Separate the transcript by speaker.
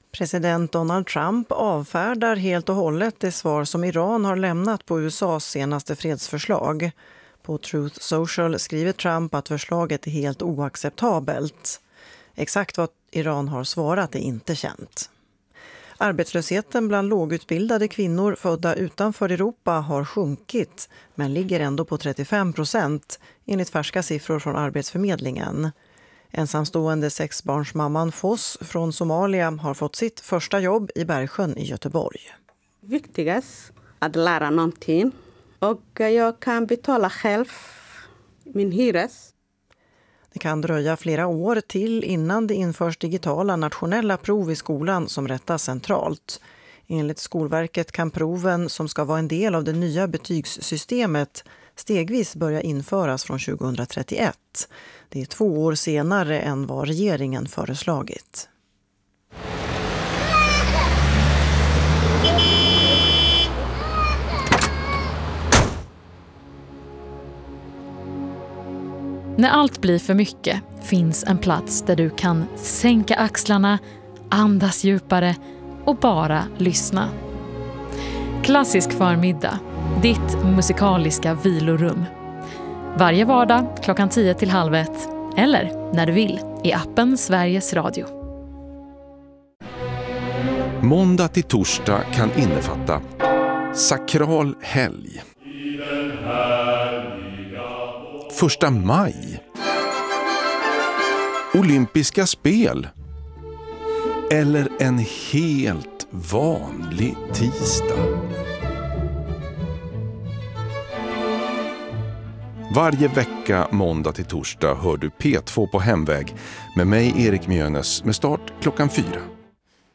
Speaker 1: President Donald Trump avfärdar helt och hållet det svar som Iran har lämnat på USAs senaste fredsförslag. På Truth Social skriver Trump att förslaget är helt oacceptabelt. Exakt vad Iran har svarat är inte känt. Arbetslösheten bland lågutbildade kvinnor födda utanför Europa har sjunkit men ligger ändå på 35% enligt färska siffror från Arbetsförmedlingen. Ensamstående sexbarnsmamman Foss från Somalia har fått sitt första jobb i Bergsjön i Göteborg.
Speaker 2: Viktigast att lära någonting och jag kan betala själv min hyres.
Speaker 1: Det kan dröja flera år till innan det införs digitala nationella prov i skolan som rättas centralt. Enligt Skolverket kan proven som ska vara en del av det nya betygssystemet stegvis börja införas från 2031. Det är 2 år senare än vad regeringen föreslagit.
Speaker 3: När allt blir för mycket finns en plats där du kan sänka axlarna, andas djupare och bara lyssna. Klassisk förmiddag, ditt musikaliska vilorum. Varje vardag 10:30 eller när du vill i appen Sveriges Radio.
Speaker 4: Måndag till torsdag kan innefatta sakral helg. 1 maj. Olympiska spel. Eller en helt vanlig tisdag. Varje vecka måndag till torsdag hör du P2 på hemväg med mig Erik Mjönes med start 4:00.